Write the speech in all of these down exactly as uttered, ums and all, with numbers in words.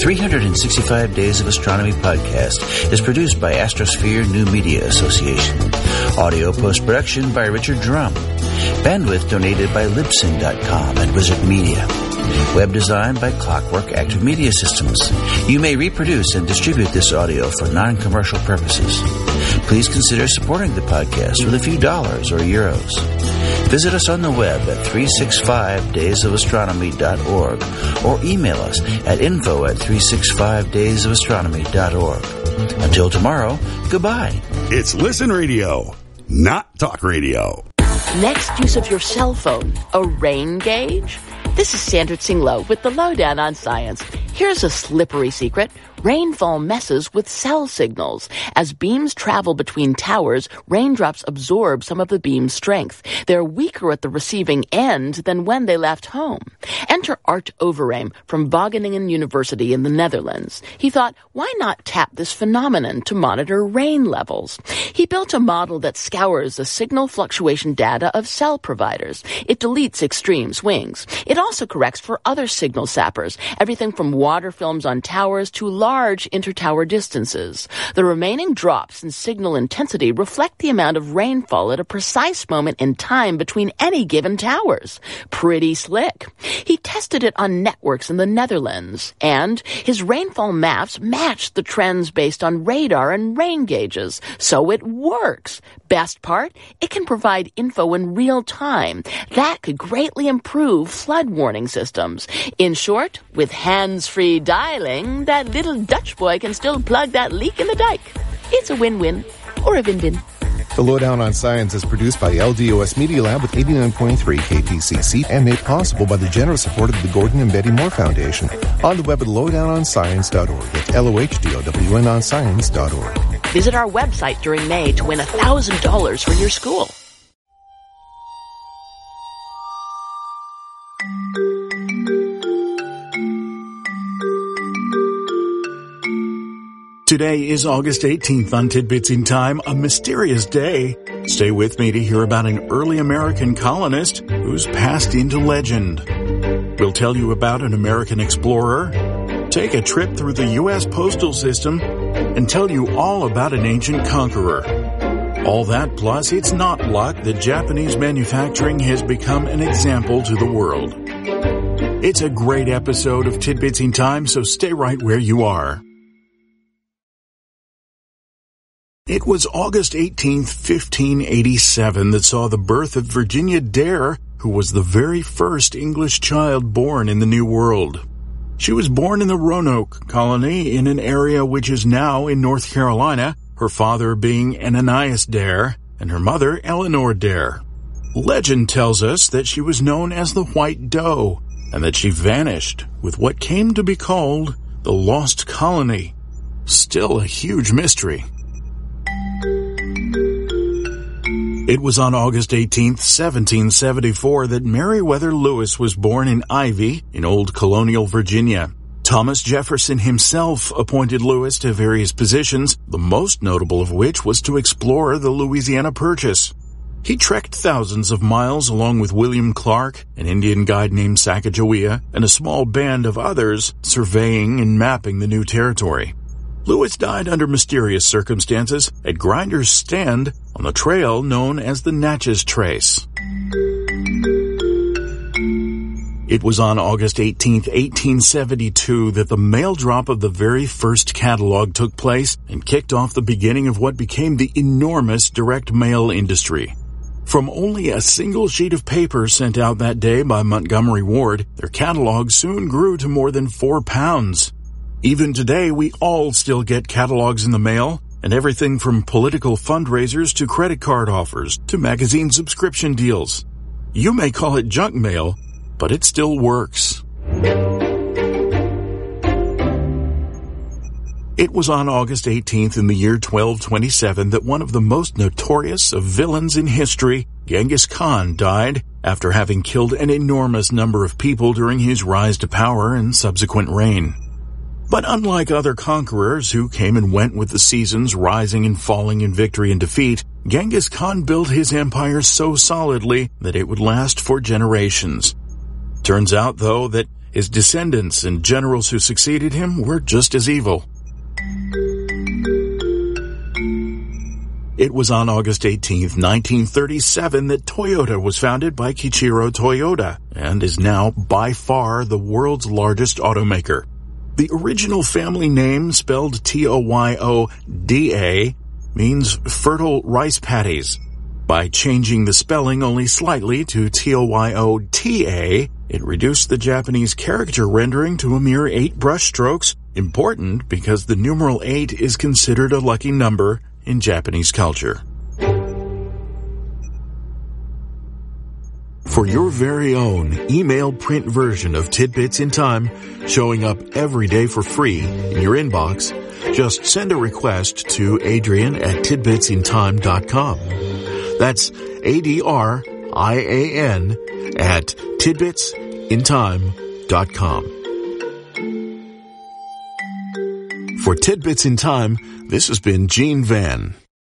three hundred sixty-five Days of Astronomy podcast is produced by Astrosphere New Media Association. Audio post-production by Richard Drum. Bandwidth donated by Libsyn dot com and Wizard Media. Web design by Clockwork Active Media Systems. You may reproduce and distribute this audio for non-commercial purposes. Please consider supporting the podcast with a few dollars or euros. Visit us on the web at three sixty-five days of astronomy dot org or email us at info at three sixty-five days of astronomy dot org. Until tomorrow, goodbye. It's Listen Radio, not Talk Radio. Next use of your cell phone, a rain gauge? This is Sandra Tsing-Loh with the Lowdown on Science. Here's a slippery secret. Rainfall messes with cell signals. As beams travel between towers, raindrops absorb some of the beam's strength. They're weaker at the receiving end than when they left home. Enter Art Overeem from Wageningen University in the Netherlands. He thought, why not tap this phenomenon to monitor rain levels? He built a model that scours the signal fluctuation data of cell providers. It deletes extreme swings. It also corrects for other signal sappers, everything from water films on towers to large large inter-tower distances. The remaining drops in signal intensity reflect the amount of rainfall at a precise moment in time between any given towers. Pretty slick. He tested it on networks in the Netherlands, and his rainfall maps matched the trends based on radar and rain gauges. So it works. Best part, it can provide info in real time. That could greatly improve flood warning systems. In short, with hands-free dialing, that little Dutch boy can still plug that leak in the dike. It's a win-win, or a win-win. The Lowdown on Science is produced by L D O S Media Lab with eighty-nine point three K P C C and made possible by the generous support of the Gordon and Betty Moore Foundation. On the web at lowdown on science dot org. That's L O H D O W N on science dot org. Visit our website during May to win one thousand dollars for your school. Today is August eighteenth on Tidbits in Time, a mysterious day. Stay with me to hear about an early American colonist who's passed into legend. We'll tell you about an American explorer, take a trip through the U S postal system, and tell you all about an ancient conqueror. All that plus, it's not luck that Japanese manufacturing has become an example to the world. It's a great episode of Tidbits in Time, so stay right where you are. It was August eighteenth, fifteen eighty-seven that saw the birth of Virginia Dare, who was the very first English child born in the New World. She was born in the Roanoke colony in an area which is now in North Carolina, her father being Ananias Dare and her mother Eleanor Dare. Legend tells us that she was known as the White Doe and that she vanished with what came to be called the Lost Colony. Still a huge mystery. It was on August eighteenth, seventeen seventy-four that Meriwether Lewis was born in Ivy, in old colonial Virginia. Thomas Jefferson himself appointed Lewis to various positions, the most notable of which was to explore the Louisiana Purchase. He trekked thousands of miles along with William Clark, an Indian guide named Sacagawea, and a small band of others surveying and mapping the new territory. Lewis died under mysterious circumstances at Grinder's Stand on the trail known as the Natchez Trace. It was on August eighteenth, eighteen seventy-two that the mail drop of the very first catalog took place and kicked off the beginning of what became the enormous direct mail industry. From only a single sheet of paper sent out that day by Montgomery Ward, their catalog soon grew to more than four pounds. Even today, we all still get catalogs in the mail, and everything from political fundraisers to credit card offers to magazine subscription deals. You may call it junk mail, but it still works. It was on August eighteenth in the year twelve twenty-seven that one of the most notorious of villains in history, Genghis Khan, died after having killed an enormous number of people during his rise to power and subsequent reign. But unlike other conquerors who came and went with the seasons, rising and falling in victory and defeat, Genghis Khan built his empire so solidly that it would last for generations. Turns out, though, that His descendants and generals who succeeded him were just as evil. It was on August eighteenth, nineteen thirty-seven that Toyota was founded by Kiichiro Toyoda and is now by far the world's largest automaker. The original family name, spelled T O Y O D A, means fertile rice paddies. By changing the spelling only slightly to T O Y O T A, it reduced the Japanese character rendering to a mere eight brush strokes, important because the numeral eight is considered a lucky number in Japanese culture. For your very own email print version of Tidbits in Time, showing up every day for free in your inbox, just send a request to Adrian at tidbits in time dot com. That's A D R I A N at tidbits in time dot com. For Tidbits in Time, this has been Gene Van.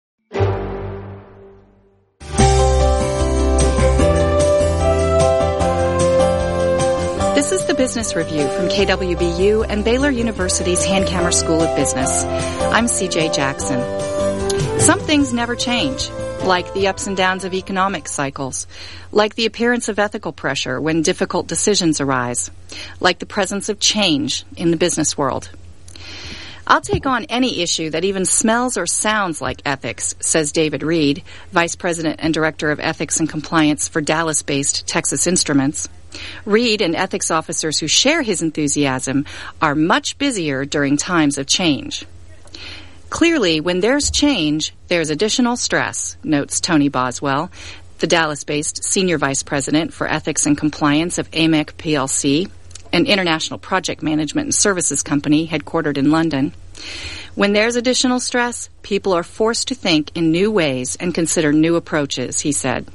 This is the Business Review from K W B U and Baylor University's Hankamer School of Business. I'm C J Jackson. Some things never change, like the ups and downs of economic cycles, like the appearance of ethical pressure when difficult decisions arise, like the presence of change in the business world. I'll take on any issue that even smells or sounds like ethics, says David Reed, Vice President and Director of Ethics and Compliance for Dallas-based Texas Instruments. Reed and ethics officers who share his enthusiasm are much busier during times of change. Clearly, when there's change, there's additional stress, notes Tony Boswell, the Dallas-based Senior Vice President for Ethics and Compliance of A M E C P L C, an international project management and services company headquartered in London. When there's additional stress, people are forced to think in new ways and consider new approaches, he said.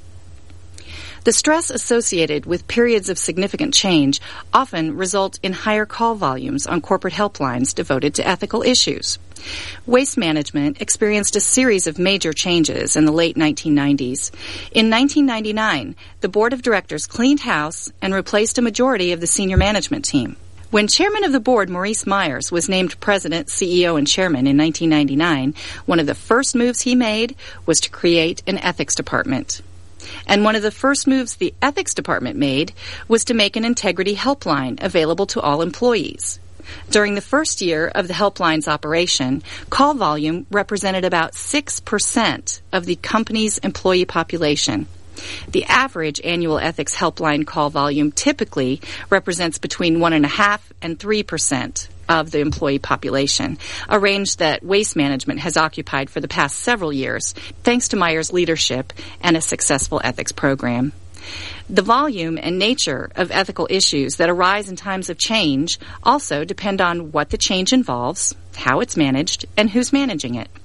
The stress associated with periods of significant change often result in higher call volumes on corporate helplines devoted to ethical issues. Waste management experienced a series of major changes in the late nineteen nineties. In nineteen ninety-nine, the board of directors cleaned house and replaced a majority of the senior management team. When chairman of the board, Maurice Myers, was named president, C E O, and chairman in nineteen ninety-nine, one of the first moves he made was to create an ethics department. And one of the first moves the ethics department made was to make an integrity helpline available to all employees. During the first year of the helpline's operation, call volume represented about six percent of the company's employee population. The average annual ethics helpline call volume typically represents between one point five and three percent of the employee population, a range that Waste Management has occupied for the past several years, thanks to Myers' leadership and a successful ethics program. The volume and nature of ethical issues that arise in times of change also depend on what the change involves, how it's managed, and who's managing it.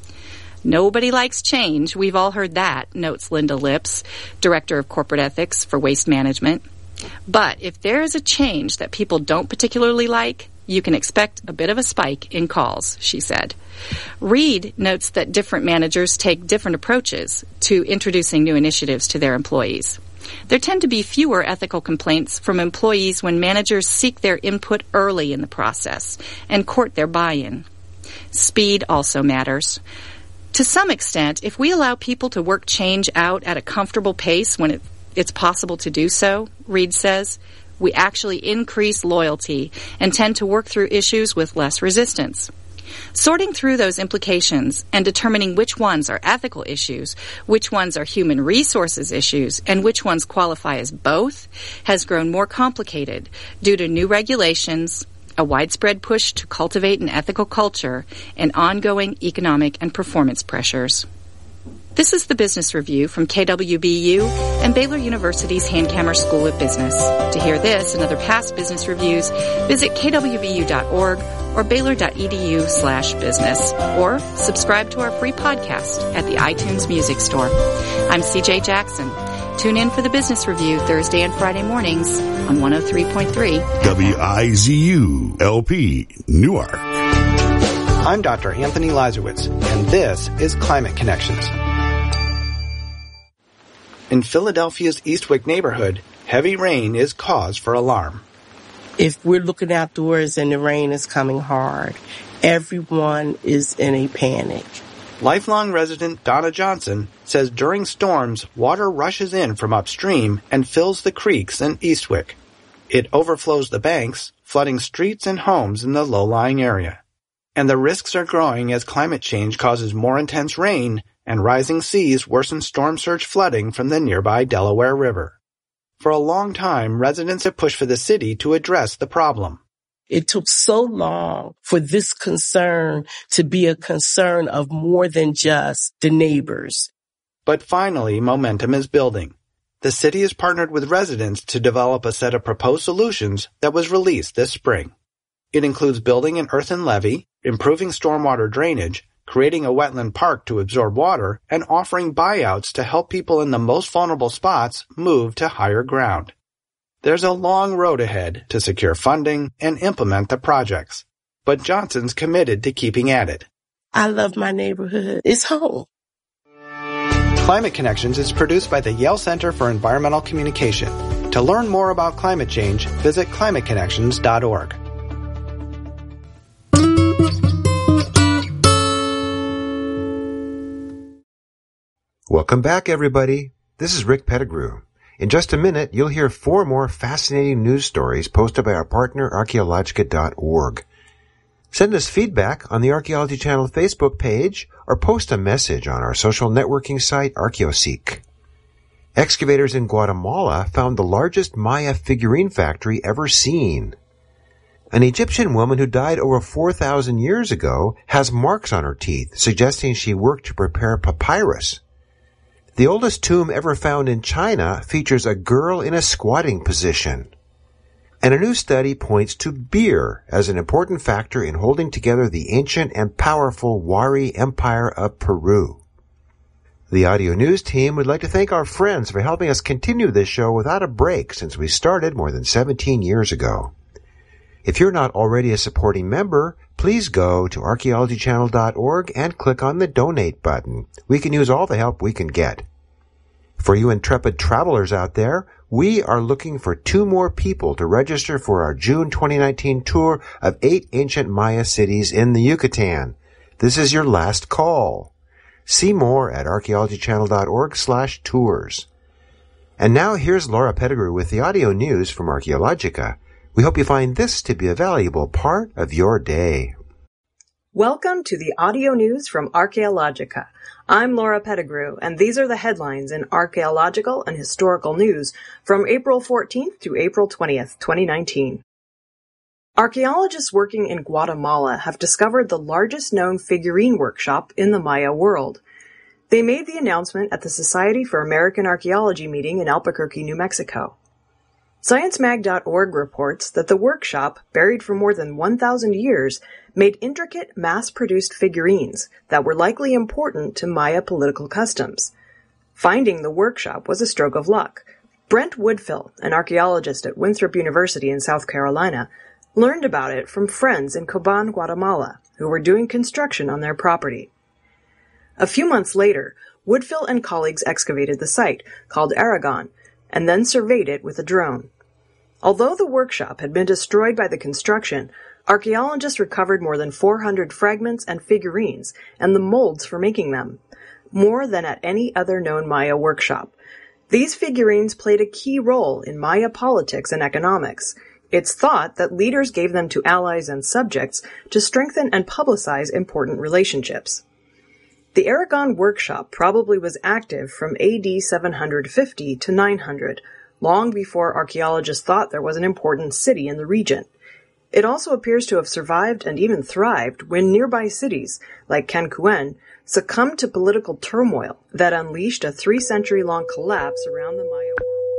Nobody likes change. We've all heard that, notes Linda Lips, Director of Corporate Ethics for Waste Management. But if there is a change that people don't particularly like, you can expect a bit of a spike in calls, she said. Reed notes that different managers take different approaches to introducing new initiatives to their employees. There tend to be fewer ethical complaints from employees when managers seek their input early in the process and court their buy-in. Speed also matters. To some extent, if we allow people to work change out at a comfortable pace when it, it's possible to do so, Reed says, we actually increase loyalty and tend to work through issues with less resistance. Sorting through those implications and determining which ones are ethical issues, which ones are human resources issues, and which ones qualify as both has grown more complicated due to new regulations, a widespread push to cultivate an ethical culture, and ongoing economic and performance pressures. This is the Business Review from K W B U and Baylor University's Hankamer School of Business. To hear this and other past business reviews, visit k w b u dot org or baylor dot e d u slash business, or subscribe to our free podcast at the iTunes Music Store. I'm C J Jackson. Tune in for the Business Review Thursday and Friday mornings on one oh three point three W I Z U L P Newark. I'm Doctor Anthony Lazarowitz, and this is Climate Connections. In Philadelphia's Eastwick neighborhood, heavy rain is cause for alarm. If we're looking outdoors and the rain is coming hard, everyone is in a panic. Lifelong resident Donna Johnson says during storms, water rushes in from upstream and fills the creeks in Eastwick. It overflows the banks, flooding streets and homes in the low-lying area. And the risks are growing as climate change causes more intense rain and rising seas worsen storm surge flooding from the nearby Delaware River. For a long time, residents have pushed for the city to address the problem. It took so long for this concern to be a concern of more than just the neighbors. But finally, momentum is building. The city has partnered with residents to develop a set of proposed solutions that was released this spring. It includes building an earthen levee, improving stormwater drainage, creating a wetland park to absorb water, and offering buyouts to help people in the most vulnerable spots move to higher ground. There's a long road ahead to secure funding and implement the projects, but Johnson's committed to keeping at it. I love my neighborhood. It's home. Climate Connections is produced by the Yale Center for Environmental Communication. To learn more about climate change, visit climate connections dot org. Welcome back, everybody. This is Rick Pettigrew. In just a minute, you'll hear four more fascinating news stories posted by our partner, archaeologica dot org. Send us feedback on the Archaeology Channel Facebook page or post a message on our social networking site, ArchaeoSeek. Excavators in Guatemala found the largest Maya figurine factory ever seen. An Egyptian woman who died over four thousand years ago has marks on her teeth, suggesting she worked to prepare papyrus. The oldest tomb ever found in China features a girl in a squatting position. And a new study points to beer as an important factor in holding together the ancient and powerful Wari Empire of Peru. The Audio News team would like to thank our friends for helping us continue this show without a break since we started more than seventeen years ago. If you're not already a supporting member, please go to archaeology channel dot org and click on the Donate button. We can use all the help we can get. For you intrepid travelers out there, we are looking for two more people to register for our June twenty nineteen tour of eight ancient Maya cities in the Yucatan. This is your last call. See more at archaeology channel dot org slash tours. And now here's Laura Pettigrew with the audio news from Archaeologica. We hope you find this to be a valuable part of your day. Welcome to the audio news from Archaeologica. I'm Laura Pettigrew, and these are the headlines in archaeological and historical news from April fourteenth to April twentieth, twenty nineteen. Archaeologists working in Guatemala have discovered the largest known figurine workshop in the Maya world. They made the announcement at the Society for American Archaeology meeting in Albuquerque, New Mexico. Science Mag dot org reports that the workshop, buried for more than one thousand years, made intricate, mass-produced figurines that were likely important to Maya political customs. Finding the workshop was a stroke of luck. Brent Woodfill, an archaeologist at Winthrop University in South Carolina, learned about it from friends in Coban, Guatemala, who were doing construction on their property. A few months later, Woodfill and colleagues excavated the site, called Aragon, and then surveyed it with a drone. Although the workshop had been destroyed by the construction, archaeologists recovered more than four hundred fragments and figurines and the molds for making them, more than at any other known Maya workshop. These figurines played a key role in Maya politics and economics. It's thought that leaders gave them to allies and subjects to strengthen and publicize important relationships. The Aragon workshop probably was active from A D seven fifty to nine hundred, long before archaeologists thought there was an important city in the region. It also appears to have survived and even thrived when nearby cities, like Cancun, succumbed to political turmoil that unleashed a three-century-long collapse around the Maya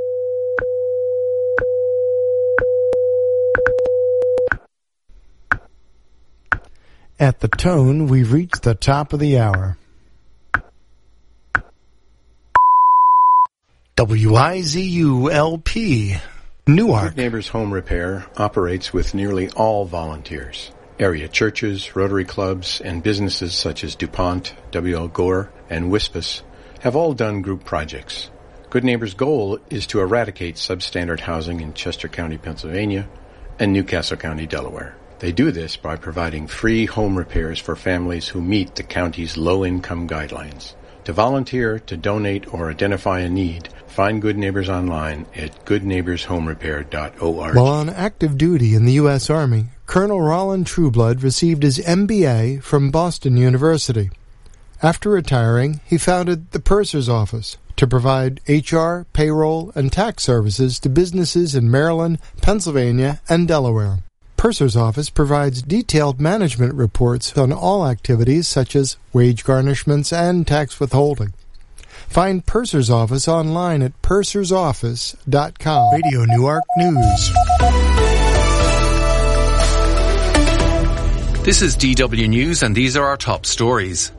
world. At the tone, we've reached the top of the hour. W I Z U L P, Newark. Good Neighbors Home Repair operates with nearly all volunteers. Area churches, Rotary clubs, and businesses such as DuPont, W L Gore, and Wispus have all done group projects. Good Neighbors' goal is to eradicate substandard housing in Chester County, Pennsylvania, and Newcastle County, Delaware. They do this by providing free home repairs for families who meet the county's low-income guidelines. To volunteer, to donate, or identify a need, find Good Neighbors online at good neighbors home repair dot org. While on active duty in the U S Army, Colonel Roland Trueblood received his M B A from Boston University. After retiring, he founded the Purser's Office to provide H R, payroll, and tax services to businesses in Maryland, Pennsylvania, and Delaware. Purser's Office provides detailed management reports on all activities such as wage garnishments and tax withholding. Find Purser's Office online at pursers office dot com. Radio Newark News. This is D W News, and these are our top stories.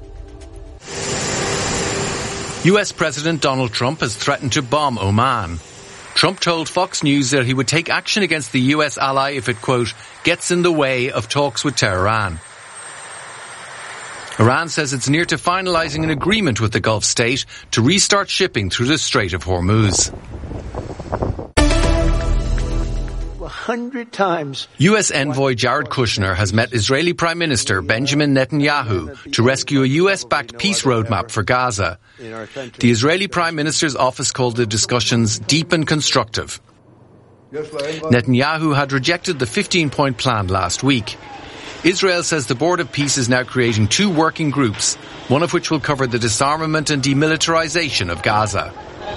U S President Donald Trump has threatened to bomb Oman. Trump told Fox News that he would take action against the U S ally if it, quote, gets in the way of talks with Tehran. Iran says it's near to finalizing an agreement with the Gulf state to restart shipping through the Strait of Hormuz. A hundred times. U S envoy Jared Kushner has met Israeli Prime Minister Benjamin Netanyahu to rescue a U S-backed peace roadmap for Gaza. The Israeli Prime Minister's office called the discussions deep and constructive. Netanyahu had rejected the fifteen-point plan last week. Israel says the Board of Peace is now creating two working groups, one of which will cover the disarmament and demilitarization of Gaza.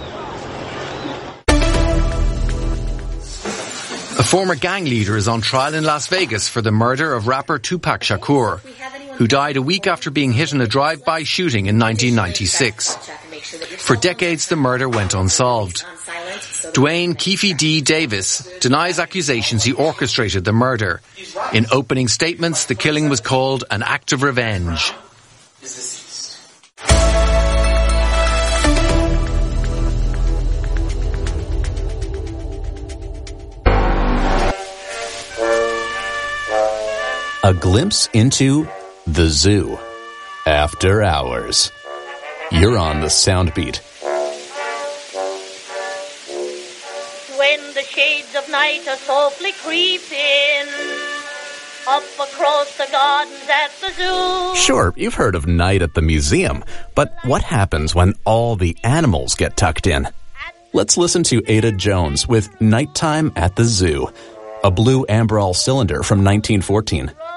A former gang leader is on trial in Las Vegas for the murder of rapper Tupac Shakur, who died a week after being hit in a drive-by shooting in nineteen ninety-six. For decades, the murder went unsolved. Dwayne Keefe D. Davis denies accusations he orchestrated the murder. In opening statements, the killing was called an act of revenge. A glimpse into the zoo. After hours. You're on the sound beat. When the shades of night are softly creeping up across the gardens at the zoo. Sure, you've heard of night at the museum, but what happens when all the animals get tucked in? Let's listen to Ada Jones with Nighttime at the Zoo, a blue Amberol cylinder from nineteen fourteen.